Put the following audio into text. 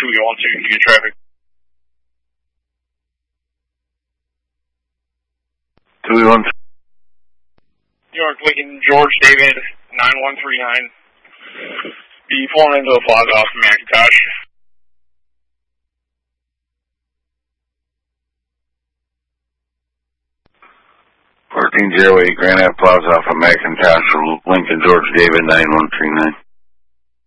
we want to get traffic. 212. New York, Lincoln, George, David, 9139. Be pulling into the plaza off of McIntosh. #1408 Grand Ave Plaza off of McIntosh, Lincoln, George, David, 9139.